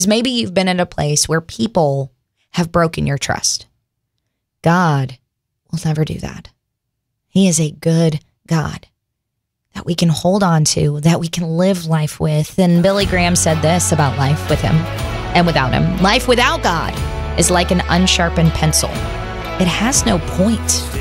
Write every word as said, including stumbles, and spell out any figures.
Maybe you've been at a place where people have broken your trust. God will never do that. He is a good God that we can hold on to, that we can live life with. And Billy Graham said this about life with him and without him. Life without God is like an unsharpened pencil. It has no point.